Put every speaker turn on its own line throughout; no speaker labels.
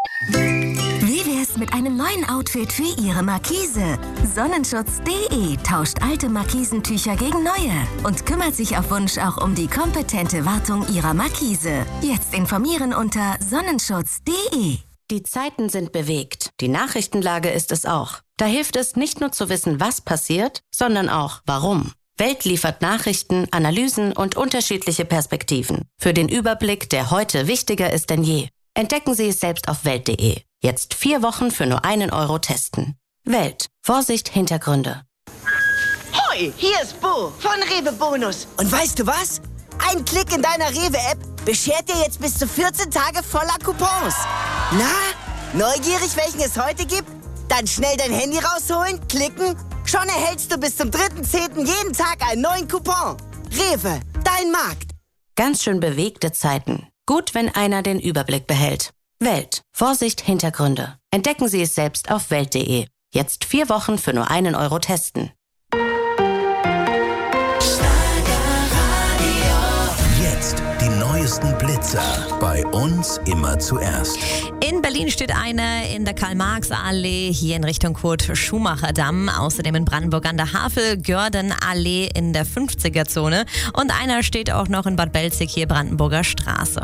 Wie wär's mit einem neuen Outfit für Ihre Markise? Sonnenschutz.de tauscht alte Markisentücher gegen neue und kümmert sich auf Wunsch auch um die kompetente Wartung Ihrer Markise. Jetzt informieren unter Sonnenschutz.de.
Die Zeiten sind bewegt. Die Nachrichtenlage ist es auch. Da hilft es nicht nur zu wissen, was passiert, sondern auch warum. Welt liefert Nachrichten, Analysen und unterschiedliche Perspektiven. Für den Überblick, der heute wichtiger ist denn je. Entdecken Sie es selbst auf Welt.de. Jetzt 4 Wochen für nur 1 Euro testen. Welt. Vorsicht, Hintergründe.
Hoi, hier ist Bo von Rewe Bonus. Und weißt du was? Ein Klick in deiner Rewe-App beschert dir jetzt bis zu 14 Tage voller Coupons. Na, neugierig, welchen es heute gibt? Dann schnell dein Handy rausholen, klicken. Schon erhältst du bis zum 3.10. jeden Tag einen neuen Coupon. Rewe, dein Markt.
Ganz schön bewegte Zeiten. Gut, wenn einer den Überblick behält. Welt. Vorsicht, Hintergründe. Entdecken Sie es selbst auf Welt.de. Jetzt 4 Wochen für nur 1 Euro testen.
Jetzt die neuesten Blitzer. Bei uns immer zuerst.
In Berlin steht einer in der Karl-Marx-Allee, hier in Richtung Kurt-Schumacher-Damm. Außerdem in Brandenburg an der Havel-Görden-Allee in der 50er-Zone. Und einer steht auch noch in Bad Belzig, hier Brandenburger Straße.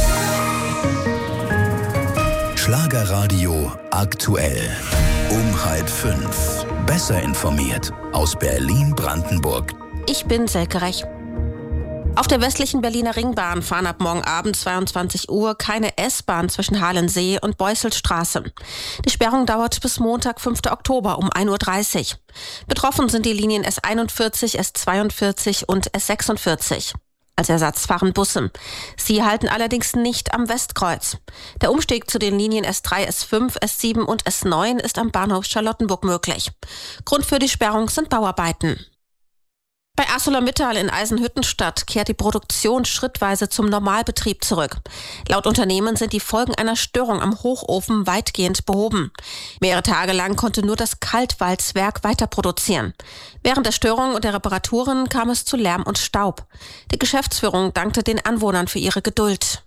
Schlagerradio aktuell. Um 4:30. Besser informiert. Aus Berlin-Brandenburg.
Ich bin Selke Rech. Auf der westlichen Berliner Ringbahn fahren ab morgen Abend 22 Uhr keine S-Bahn zwischen Halensee und Beuselstraße. Die Sperrung dauert bis Montag, 5. Oktober um 1:30 Uhr. Betroffen sind die Linien S41, S42 und S46. Als Ersatz fahren Busse. Sie halten allerdings nicht am Westkreuz. Der Umstieg zu den Linien S3, S5, S7 und S9 ist am Bahnhof Charlottenburg möglich. Grund für die Sperrung sind Bauarbeiten. Bei ArcelorMittal in Eisenhüttenstadt kehrt die Produktion schrittweise zum Normalbetrieb zurück. Laut Unternehmen sind die Folgen einer Störung am Hochofen weitgehend behoben. Mehrere Tage lang konnte nur das Kaltwalzwerk weiter produzieren. Während der Störung und der Reparaturen kam es zu Lärm und Staub. Die Geschäftsführung dankte den Anwohnern für ihre Geduld.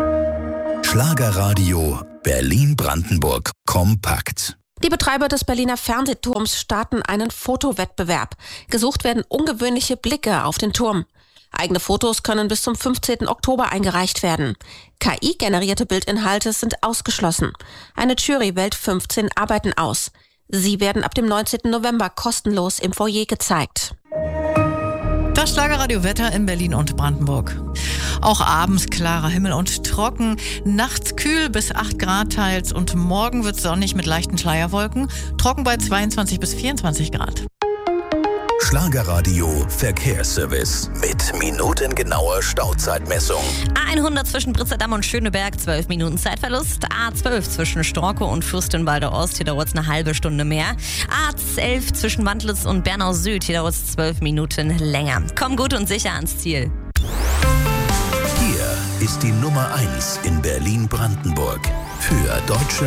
Schlagerradio Berlin-Brandenburg kompakt.
Die Betreiber des Berliner Fernsehturms starten einen Fotowettbewerb. Gesucht werden ungewöhnliche Blicke auf den Turm. Eigene Fotos können bis zum 15. Oktober eingereicht werden. KI-generierte Bildinhalte sind ausgeschlossen. Eine Jury wählt 15 Arbeiten aus. Sie werden ab dem 19. November kostenlos im Foyer gezeigt.
Das Schlagerradio-Wetter in Berlin und Brandenburg. Auch abends klarer Himmel und trocken, nachts kühl bis 8 Grad teils und morgen wird sonnig mit leichten Schleierwolken, trocken bei 22 bis 24 Grad.
Schlagerradio Verkehrsservice mit minutengenauer Stauzeitmessung.
A100 zwischen Britzerdamm und Schöneberg, 12 Minuten Zeitverlust. A12 zwischen Storkow und Fürstenwalder Ost, hier dauert es eine halbe Stunde mehr. A11 zwischen Wandlitz und Bernau Süd, hier dauert es 12 Minuten länger. Komm gut und sicher ans Ziel.
Hier ist die Nummer 1 in Berlin-Brandenburg. Für deutsche